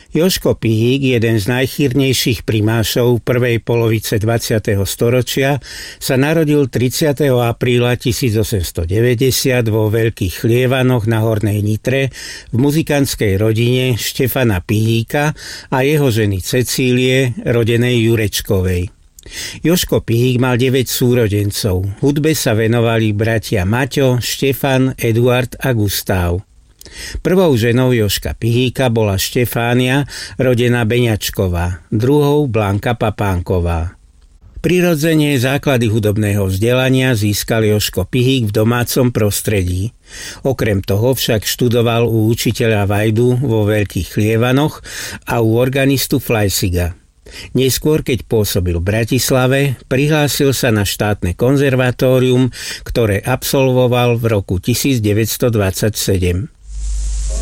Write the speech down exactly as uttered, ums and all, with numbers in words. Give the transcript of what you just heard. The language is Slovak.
Jožko Pihík, jeden z najchýrnejších primášov prvej polovice dvadsiateho storočia, sa narodil tridsiateho apríla tisícosemstodeväťdesiat vo Veľkých Chlievanoch na Hornej Nitre v muzikantskej rodine Štefana Pihíka a jeho ženy Cecílie, rodenej Jurečkovej. Jožko Pihík mal deväť súrodencov. Hudbe sa venovali bratia Maťo, Štefan, Eduard a Gustav. Prvou ženou Jožka Pihíka bola Štefánia, rodená Beňačková, druhou Blanka Papánková. Prirodzene základy hudobného vzdelania získal Jožko Pihík v domácom prostredí. Okrem toho však študoval u učiteľa Vajdu vo Veľkých Chlievanoch a u organistu Flajsiga. Neskôr, keď pôsobil v Bratislave, prihlásil sa na štátne konzervatórium, ktoré absolvoval v roku devätnásť dvadsaťsedem.